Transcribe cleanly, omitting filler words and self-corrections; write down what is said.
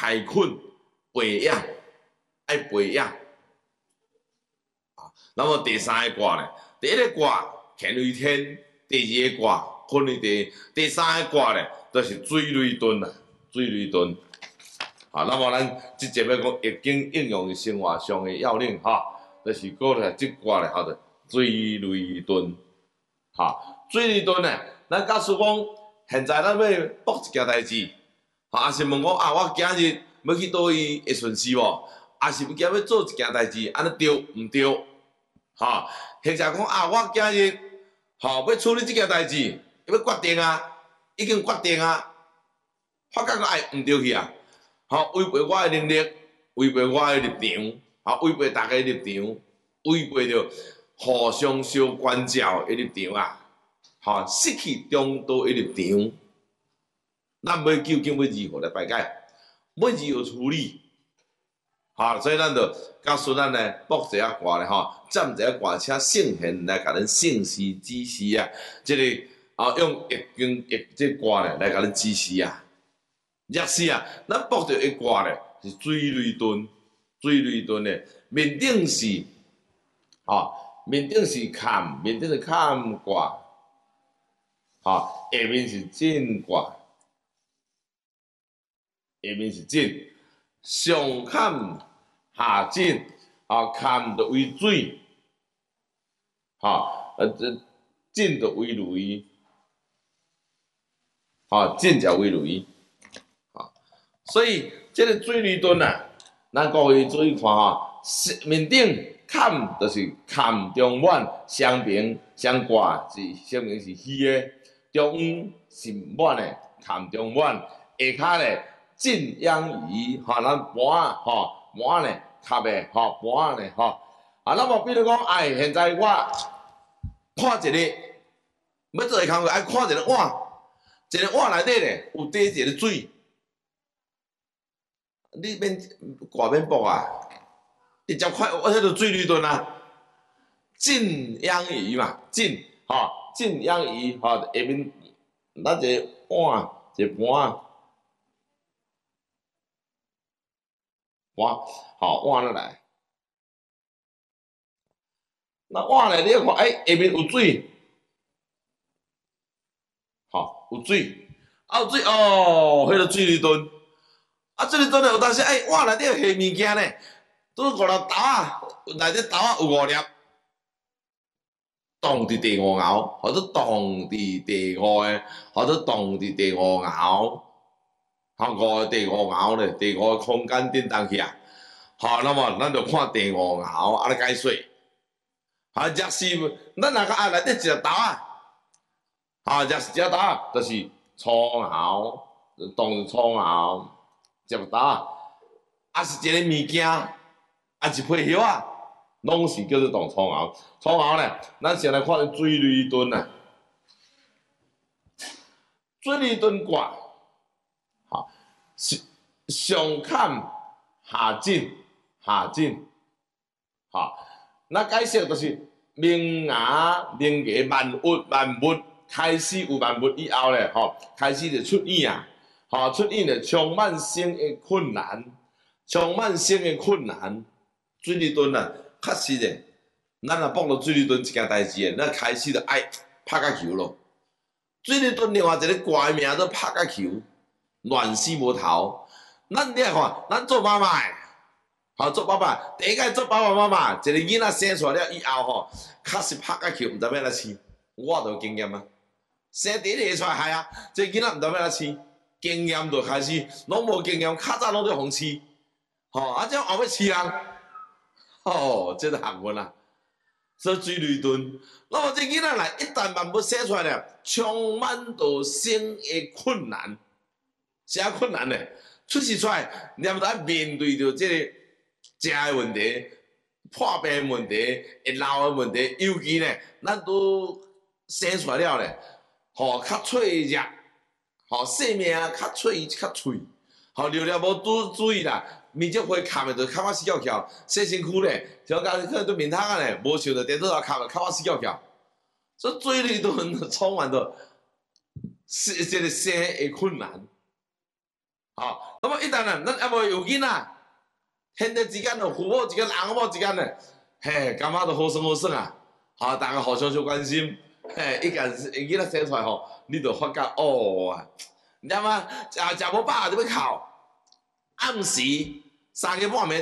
海困培养，爱培养。啊，那么第三个卦呢？第一个卦乾为天，第二个卦坤为地，第三个卦呢，就是水雷遁啦，水雷遁。啊，那么咱即节要讲易经应用生活上的要领哈，就是讲咧即卦咧，叫做水雷遁。哈，水雷遁呢，咱假使讲现在咱要卜一件代志，哈，也是问讲啊，我今日要去倒位会顺势无？也是今日要做一件代志，安尼对毋对？哈，或者讲啊，我今日吼要处理即件代志，要决定啊，已经决定啊，发觉讲哎毋对去啊。好，违背我的能力，违背我的立场，好，违背大家的立场，违背着互相相关照的立场啊，好，失去中道的立场，咱要究竟要如何来排解？要如何处理？好，所以咱就告诉咱呢，卜一下卦咧，吼，占一下卦，请圣贤来甲咱信息指示啊，即个啊用易经即卦咧来甲咱指示啊。若是啊，咱卜到一卦咧，是水雷遁，水雷遁咧，面顶是面顶是坎，面顶是坎卦，下面是震卦，下面是震，上坎下震，坎就为水，震就为雷，震就为雷。所以，这个水雷遁啊，咱各位注意看面顶坎就是坎中满，相平相挂是说明是虚的，中央是满的，坎中满，下骹咧震央移，咱盘盘咧卡的，盘咧那么比如讲，现在我看一个要做个工作，爱看一个碗，一个碗内底咧有滴一个水。你免挂免卜啊！直接看，我迄个水雷遁啊，震央移嘛，震震央移下面咱一个碗一个盘，碗落来，那碗咧你要看，下面有水，有水，有水哦，迄个水雷遁。水雷遁咧有当时，碗内底有下物件咧，拄5粒豆啊，内底豆啊有5粒，挡伫第5爻，或者挡伫第5个，或者挡伫第5爻，5第5爻咧，第5个空间震动去啊。那么咱就看第5爻，安尼解说。若是咱若个内底一粒豆啊，若是一粒豆啊，就是初爻，挡伫初爻。食豆啊，是一个物件，一批叶啊，拢是叫做当初爻。初爻咧，咱先来看水雷遁啊。水雷遁卦，上坎下震，咱解释就是明牙万物开始有万物以后咧，开始就出现啊。出现了充满性的困难，水雷遁啊，确实诶，咱若卜到水雷遁一件代志诶，咱开始就爱拍甲球咯。水雷遁另外一个卦诶名做拍甲球，乱死无头。咱你看，咱做妈妈诶，做爸爸，第一届做爸爸妈妈，一个囡仔生出来了以后确实拍甲球，毋知要安怎饲，我都有经验啊。生第一个出来害啊，这囡仔毋知要安怎饲。经验就开始，拢无经验，较早拢在互饲，这样后尾饲人，这个学问啊，所以水雷遁。那么这囡仔来，一旦万物生出来了，充满着生的困难，啥困难呢？出世出来，念在面对着这个食的问题、破病的问题、会老的问题，尤其呢，咱都生出来了咧，较脆弱。性命较脆，聊聊无注意啦，面积花砍的就砍啊死翘翘，洗身躯咧，像讲可能对面头啊咧，无想着电脑啊砍啊死翘翘，所以水雷遁充满着这个生的困难， 好，那么一旦呢，咱还无有囡仔，兄弟之间就父母之间、翁某之间呢，嘿，感觉都好耍好耍啊，好，大家互相相关心，嘿，伊家囡仔生出来吼，你就发觉哦啊，你知道吗？食无饱就要哭，暗时3更半暝。